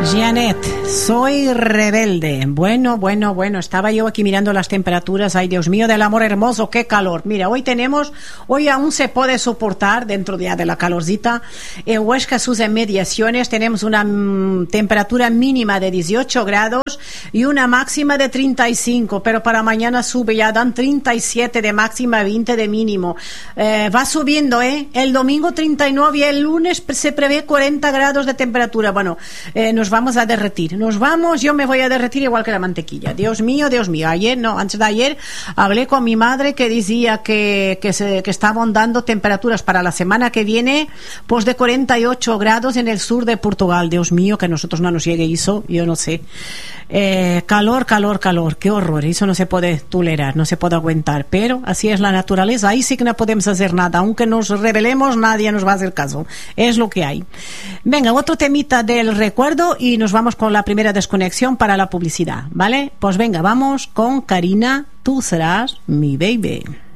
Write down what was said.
Janet, soy rebelde. Bueno, estaba yo aquí mirando las temperaturas. Ay, Dios mío, del amor hermoso, qué calor. Mira, hoy aún se puede soportar dentro ya de la calorcita. En Huesca, sus inmediaciones, tenemos una temperatura mínima de 18 grados y una máxima de 35, pero para mañana sube, ya dan 37 de máxima, 20 de mínimo. Va subiendo, el domingo 39 y el lunes se prevé 40 grados de temperatura. Bueno, nos vamos a derretir. Yo me voy a derretir igual que la mantequilla. Dios mío. Antes de ayer hablé con mi madre que decía que estaban dando temperaturas para la semana que viene, pues de 48 grados en el sur de Portugal. Dios mío, que a nosotros no nos llegue eso, yo no sé. Calor, qué horror. Eso no se puede tolerar, no se puede aguantar, pero así es la naturaleza. Ahí sí que no podemos hacer nada. Aunque nos rebelemos, nadie nos va a hacer caso. Es lo que hay. Venga, otro temita del recuerdo y nos vamos con la primera desconexión para la publicidad, ¿vale? Pues venga, vamos con Karina, Tú serás mi baby.